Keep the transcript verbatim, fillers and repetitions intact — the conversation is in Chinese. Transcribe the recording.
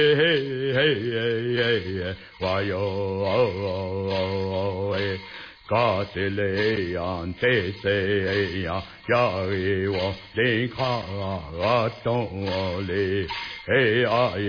嘿嘿嘿嘿，哇哟哎，嘎子嘞呀，这谁呀？呀我林卡啊东嘞，哎呀。